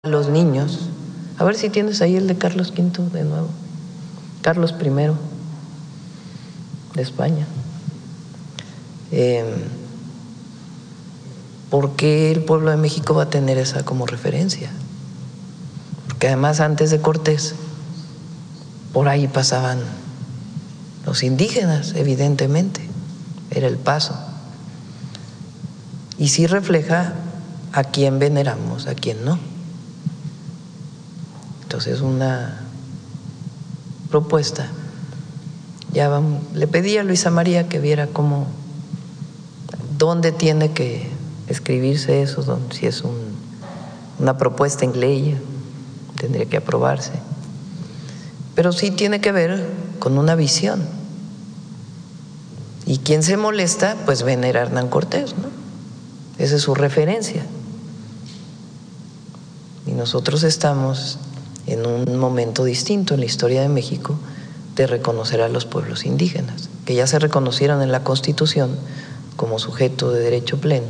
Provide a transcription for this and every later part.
los niños. A ver si tienes ahí el de Carlos V de nuevo. Carlos I de España. ¿Por qué el pueblo de México va a tener esa como referencia? Porque además antes de Cortés, por ahí pasaban los indígenas, evidentemente, era el paso. Y sí refleja a quién veneramos, a quién no. Entonces, una propuesta. Le pedí a Luisa María que viera dónde tiene que escribirse eso, si es una propuesta en ley, tendría que aprobarse. Pero sí tiene que ver con una visión. Y quien se molesta, pues venera a Hernán Cortés, ¿no? Esa es su referencia. Y nosotros estamos en un momento distinto en la historia de México de reconocer a los pueblos indígenas, que ya se reconocieron en la Constitución como sujeto de derecho pleno,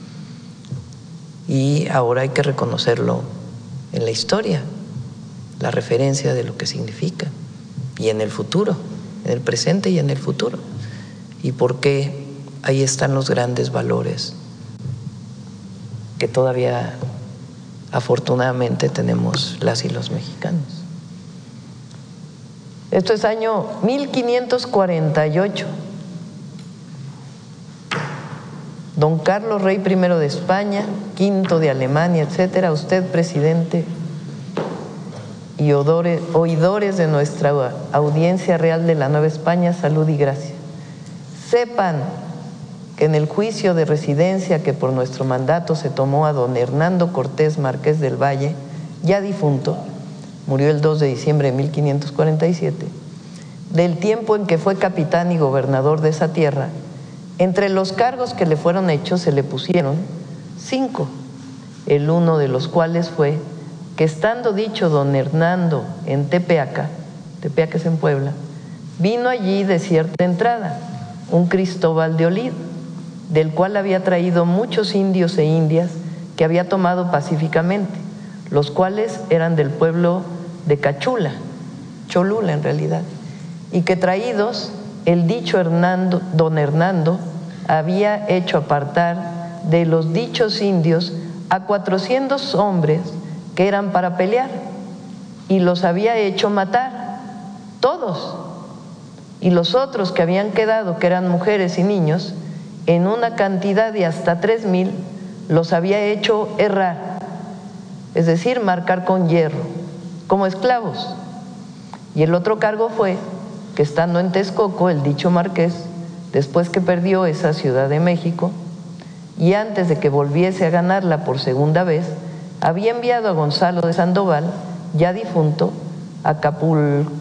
y ahora hay que reconocerlo en la historia, la referencia de lo que significa, y en el futuro, en el presente y en el futuro, y porque ahí están los grandes valores que todavía afortunadamente tenemos las y los mexicanos. Esto es año 1548. Don Carlos, rey I de España, V de Alemania, etcétera, usted, presidente, y oidores de nuestra audiencia real de la Nueva España, salud y gracia. Sepan que en el juicio de residencia que por nuestro mandato se tomó a don Hernando Cortés Marqués del Valle, ya difunto, murió el 2 de diciembre de 1547, del tiempo en que fue capitán y gobernador de esa tierra, entre los cargos que le fueron hechos se le pusieron 5, el uno de los cuales fue que estando dicho don Hernando en Tepeaca es en Puebla, vino allí de cierta entrada un Cristóbal de Olid, del cual había traído muchos indios e indias que había tomado pacíficamente, los cuales eran del pueblo de Cachula, Cholula en realidad, y que traídos el dicho don Hernando había hecho apartar de los dichos indios a 400 hombres que eran para pelear, y los había hecho matar, todos, y los otros que habían quedado, que eran mujeres y niños, en una cantidad de hasta 3000, los había hecho herrar, es decir, marcar con hierro, como esclavos. Y el otro cargo fue que estando en Texcoco, el dicho marqués, después que perdió esa Ciudad de México, y antes de que volviese a ganarla por segunda vez, había enviado a Gonzalo de Sandoval, ya difunto, a Acapulculca,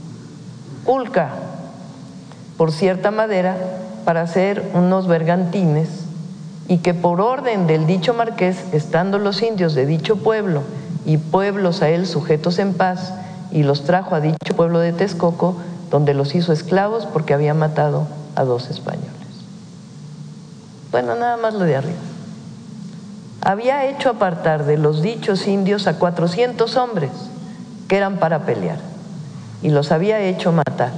por cierta madera, para hacer unos bergantines, y que por orden del dicho marqués, estando los indios de dicho pueblo y pueblos a él sujetos en paz, y los trajo a dicho pueblo de Texcoco, donde los hizo esclavos porque había matado a 2 españoles. Bueno, nada más lo de arriba. Había hecho apartar de los dichos indios a 400 hombres que eran para pelear, y los había hecho matar.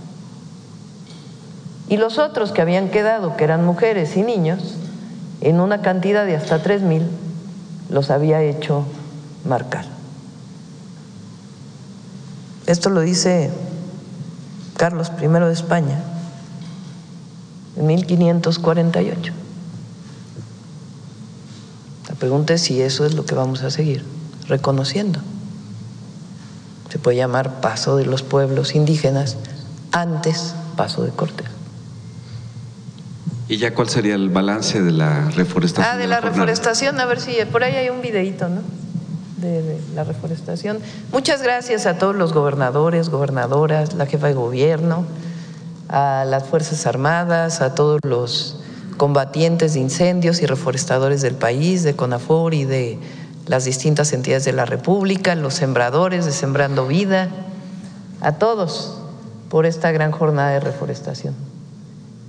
Y los otros que habían quedado, que eran mujeres y niños, en una cantidad de hasta 3000, los había hecho marcar. Esto lo dice Carlos I de España en 1548. La pregunta es si eso es lo que vamos a seguir reconociendo. Se puede llamar paso de los pueblos indígenas, antes paso de Cortés. ¿Y ya cuál sería el balance de la reforestación? De la reforestación, a ver si por ahí hay un videíto, ¿no? De la reforestación. Muchas gracias a todos los gobernadores, gobernadoras, la jefa de gobierno, a las Fuerzas Armadas, a todos los combatientes de incendios y reforestadores del país, de CONAFOR y de las distintas entidades de la República, los sembradores de Sembrando Vida, a todos por esta gran jornada de reforestación.